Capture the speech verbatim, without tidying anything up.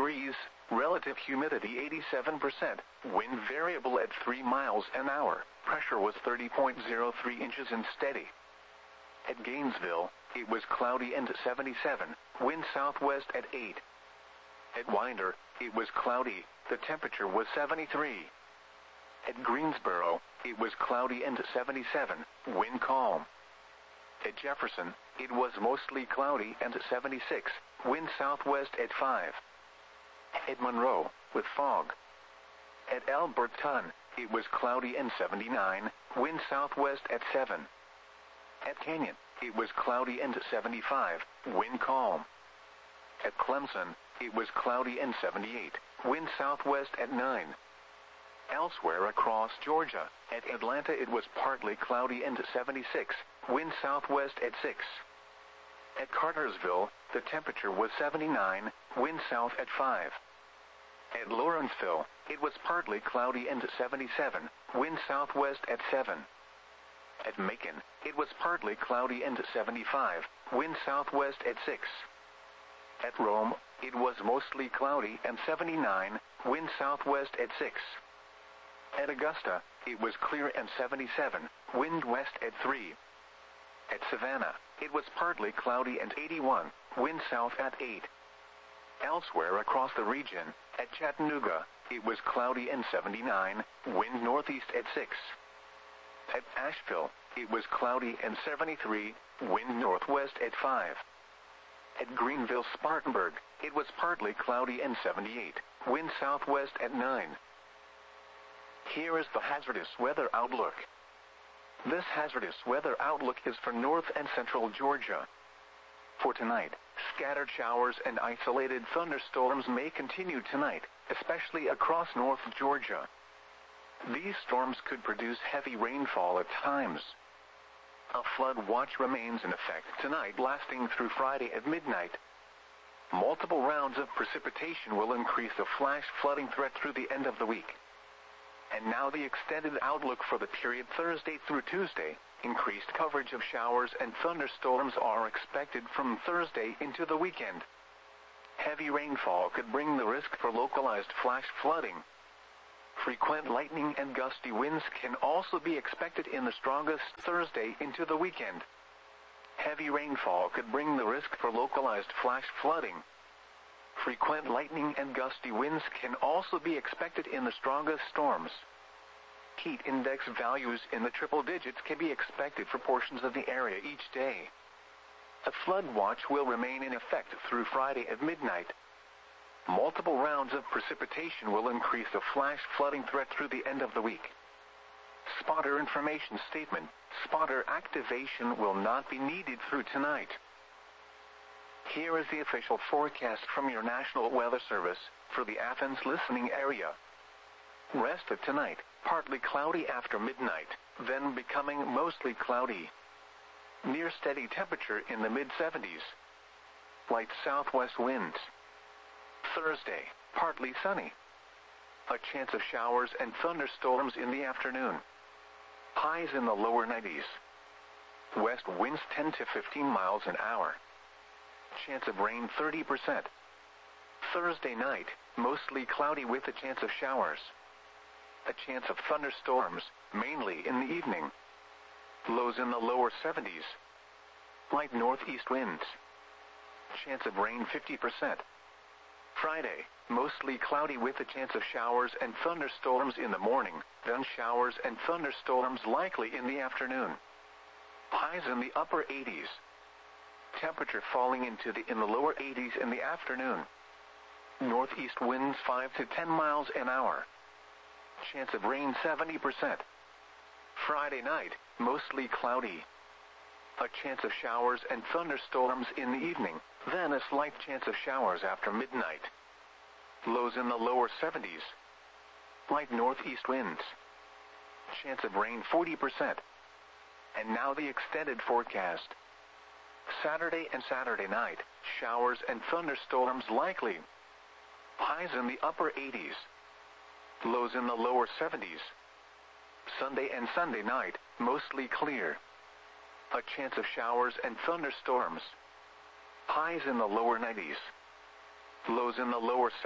degrees, relative humidity eighty-seven percent, wind variable at three miles an hour, pressure was thirty point zero three inches and steady. At Gainesville, it was cloudy and seventy-seven, wind southwest at eight. At Winder, it was cloudy, the temperature was seventy-three. At Greensboro, it was cloudy and seventy-seven, wind calm. At Jefferson, it was mostly cloudy and seventy-six, wind southwest at five. At Monroe, with fog. At Alberton, it was cloudy and seventy-nine, wind southwest at seven. At Canyon, it was cloudy and seventy-five, wind calm. At Clemson, it was cloudy and seventy-eight, wind southwest at nine. Elsewhere across Georgia, at Atlanta it was partly cloudy and seventy-six, wind southwest at six. At Cartersville, the temperature was seventy-nine, wind south at five. At Lawrenceville, it was partly cloudy and seventy-seven, wind southwest at seven. At Macon, it was partly cloudy and seventy-five, wind southwest at six. At Rome, it was mostly cloudy and seventy-nine, wind southwest at six. At Augusta, it was clear and seventy-seven, wind west at three. At Savannah, it was partly cloudy and eighty-one, wind south at eight. Elsewhere across the region, at Chattanooga, it was cloudy and seventy-nine, wind northeast at six. At Asheville, it was cloudy and seventy-three, wind northwest at five. At Greenville-Spartanburg, it was partly cloudy and seventy-eight, wind southwest at nine. Here is the hazardous weather outlook. This hazardous weather outlook is for north and central Georgia. For tonight, scattered showers and isolated thunderstorms may continue tonight, especially across North Georgia. These storms could produce heavy rainfall at times. A flood watch remains in effect tonight, lasting through Friday at midnight. Multiple rounds of precipitation will increase the flash flooding threat through the end of the week. And now the extended outlook for the period Thursday through Tuesday. Increased coverage of showers and thunderstorms are expected from Thursday into the weekend. Heavy rainfall could bring the risk for localized flash flooding. Frequent lightning and gusty winds can also be expected in the strongest Thursday into the weekend. Heavy rainfall could bring the risk for localized flash flooding. Frequent lightning and gusty winds can also be expected in the strongest storms. Heat index values in the triple digits can be expected for portions of the area each day. A flood watch will remain in effect through Friday at midnight. Multiple rounds of precipitation will increase the flash flooding threat through the end of the week. Spotter information statement: spotter activation will not be needed through tonight. Here is the official forecast from your National Weather Service for the Athens listening area. Rest of tonight, partly cloudy after midnight, then becoming mostly cloudy. Near steady temperature in the mid seventies. Light southwest winds. Thursday, partly sunny. A chance of showers and thunderstorms in the afternoon. Highs in the lower nineties. West winds ten to fifteen miles an hour. Chance of rain thirty percent. Thursday night, mostly cloudy with a chance of showers. A chance of thunderstorms, mainly in the evening. Lows in the lower seventies. Light northeast winds. Chance of rain fifty percent. Friday, mostly cloudy with a chance of showers and thunderstorms in the morning, then showers and thunderstorms likely in the afternoon. Highs in the upper eighties. Temperature falling into the in the lower eighties in the afternoon. Northeast winds five to ten miles an hour. Chance of rain seventy percent. Friday night, mostly cloudy. A chance of showers and thunderstorms in the evening, then a slight chance of showers after midnight. Lows in the lower seventies. Light northeast winds. Chance of rain forty percent. And now the extended forecast. Saturday and Saturday night, showers and thunderstorms likely. Highs in the upper eighties. Lows in the lower seventies. Sunday and Sunday night, mostly clear. A chance of showers and thunderstorms. Highs in the lower nineties. Lows in the lower seventies.